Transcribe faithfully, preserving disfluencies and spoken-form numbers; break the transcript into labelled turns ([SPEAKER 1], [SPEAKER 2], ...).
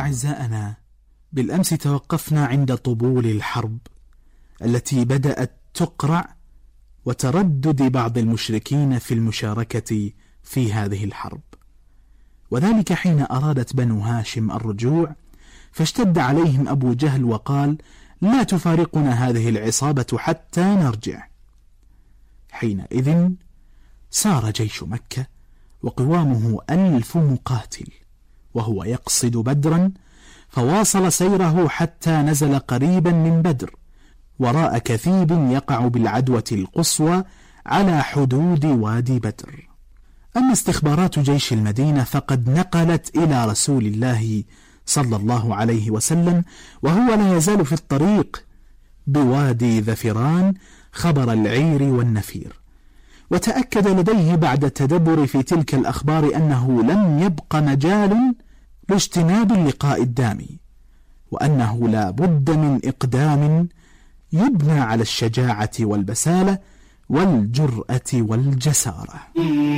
[SPEAKER 1] أعزائنا، بالأمس توقفنا عند طبول الحرب التي بدأت تقرع وتردد بعض المشركين في المشاركة في هذه الحرب، وذلك حين أرادت بنو هاشم الرجوع، فاشتد عليهم أبو جهل وقال: لا تفارقنا هذه العصابة حتى نرجع. حينئذ سار جيش مكة وقوامه ألف مقاتل وهو يقصد بدرا، فواصل سيره حتى نزل قريبا من بدر وراء كثيب يقع بالعدوة القصوى على حدود وادي بدر. أما استخبارات جيش المدينة فقد نقلت إلى رسول الله صلى الله عليه وسلم وهو لا يزال في الطريق بوادي ذفران خبر العير والنفير، وتأكد لديه بعد التدبر في تلك الأخبار أنه لم يبق مجال لاجتناب اللقاء الدامي، وأنه لا بد من إقدام يبنى على الشجاعة والبسالة والجرأة والجسارة.